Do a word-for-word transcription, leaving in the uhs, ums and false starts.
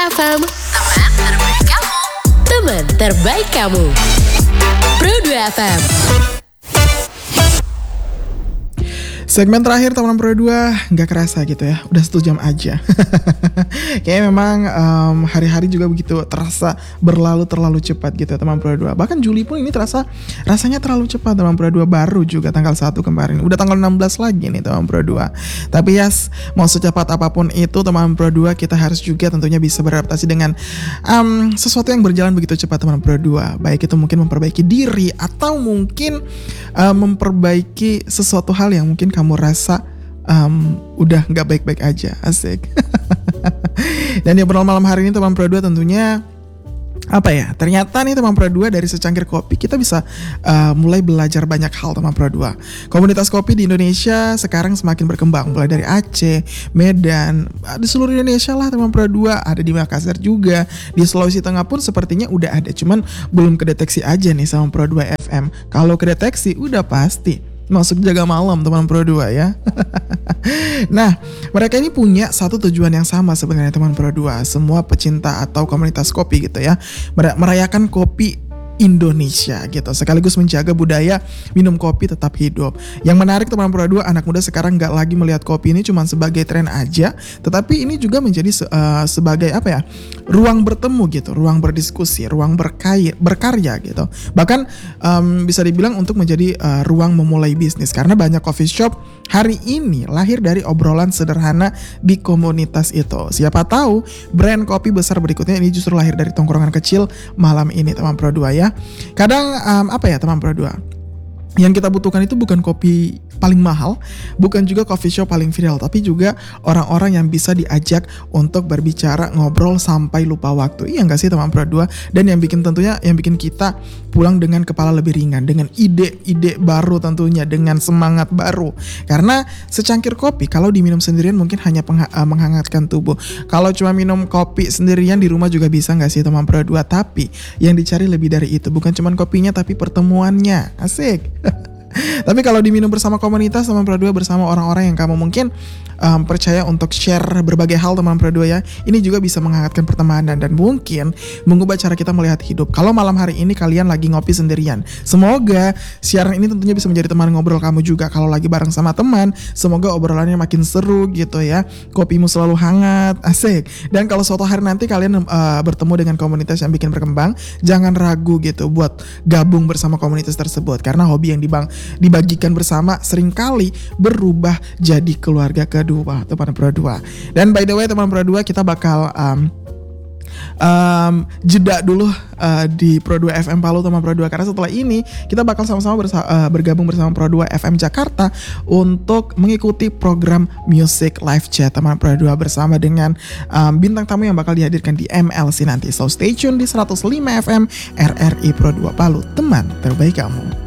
F M. Teman terbaik kamu. Teman terbaik kamu. Pro dua F M. Segmen terakhir teman Pro dua, gak kerasa gitu ya, udah satu jam aja. Kayaknya memang um, hari-hari juga begitu terasa berlalu terlalu cepat gitu ya teman Pro dua. Bahkan Juli pun ini terasa rasanya terlalu cepat teman Pro dua, baru juga tanggal satu kemarin. Udah tanggal enam belas lagi nih teman Pro dua. Tapi ya yes, mau secepat apapun itu teman Pro dua, kita harus juga tentunya bisa beradaptasi dengan um, sesuatu yang berjalan begitu cepat teman Pro dua. Baik itu mungkin memperbaiki diri atau mungkin um, memperbaiki sesuatu hal yang mungkin kamu kamu rasa um, udah gak baik-baik aja, asik. Dan di obrolan malam hari ini teman Pro dua tentunya apa ya, ternyata nih teman Pro dua dari secangkir kopi kita bisa uh, mulai belajar banyak hal teman Pro dua. Komunitas kopi di Indonesia sekarang semakin berkembang, mulai dari Aceh, Medan, di seluruh Indonesia lah teman Pro dua, ada di Makassar juga, di Sulawesi Tengah pun sepertinya udah ada, cuman belum kedeteksi aja nih sama Pro dua F M. Kalau kedeteksi udah pasti masuk jaga malam teman Pro dua ya. Nah, mereka ini punya satu tujuan yang sama sebenarnya teman Pro dua. Semua pecinta atau komunitas kopi gitu ya, merayakan kopi Indonesia gitu, sekaligus menjaga budaya minum kopi tetap hidup. Yang menarik teman Pro dua, anak muda sekarang gak lagi melihat kopi ini cuma sebagai tren aja, tetapi ini juga menjadi uh, sebagai apa ya, ruang bertemu gitu, ruang berdiskusi, ruang berkaya, berkarya gitu. Bahkan um, bisa dibilang untuk menjadi uh, ruang memulai bisnis, karena banyak coffee shop hari ini lahir dari obrolan sederhana di komunitas itu. Siapa tahu brand kopi besar berikutnya ini justru lahir dari tongkrongan kecil malam ini teman Pro dua ya. Kadang um, apa ya teman Pro dua, yang kita butuhkan itu bukan kopi paling mahal, bukan juga coffee shop paling viral, tapi juga orang-orang yang bisa diajak untuk berbicara, ngobrol sampai lupa waktu. Iya gak sih teman Pro dua? Dan yang bikin tentunya, yang bikin kita pulang dengan kepala lebih ringan, dengan ide-ide baru tentunya, dengan semangat baru. Karena secangkir kopi kalau diminum sendirian mungkin hanya pengha- uh, menghangatkan tubuh. Kalau cuma minum kopi sendirian di rumah juga bisa gak sih teman Pro dua? Tapi yang dicari lebih dari itu, bukan cuma kopinya tapi pertemuannya. Asik. Tapi kalau diminum bersama komunitas teman Pro dua, bersama orang-orang yang kamu mungkin um, percaya untuk share berbagai hal teman Pro dua ya, ini juga bisa menghangatkan pertemanan dan mungkin mengubah cara kita melihat hidup. Kalau malam hari ini kalian lagi ngopi sendirian, semoga siaran ini tentunya bisa menjadi teman ngobrol kamu juga. Kalau lagi bareng sama teman, semoga obrolannya makin seru gitu ya, kopimu selalu hangat, asik. Dan kalau suatu hari nanti kalian uh, bertemu dengan komunitas yang bikin berkembang, jangan ragu gitu buat gabung bersama komunitas tersebut, karena hobi yang dibang dibagikan bersama seringkali berubah jadi keluarga kedua teman Pro dua. Dan by the way teman Pro dua, kita bakal um, um, jeda dulu uh, di Pro dua F M Palu teman Pro dua, karena setelah ini kita bakal sama-sama bersa- uh, bergabung bersama Pro dua F M Jakarta untuk mengikuti program Music Live Chat teman Pro dua bersama dengan um, bintang tamu yang bakal dihadirkan di M L C nanti. So stay tune di seratus lima F M R R I Pro dua Palu, teman terbaik kamu.